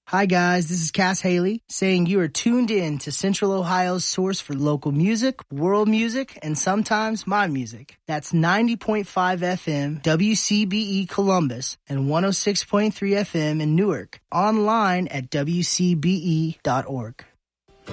Hi guys, this is Cass Haley saying you are tuned in to Central Ohio's source for local music, world music, and sometimes my music. That's 90.5 FM WCBE Columbus and 106.3 FM in Newark. Online at WCBE.org.